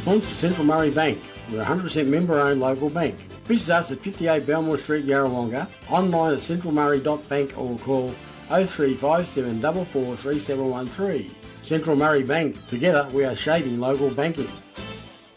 Sponsor Central Murray Bank. We're a 100% member-owned local bank. Visit us at 58 Belmore Street, Yarrawonga, online at centralmurray.bank or call 0357 443713. Central Murray Bank. Together we are shaping local banking.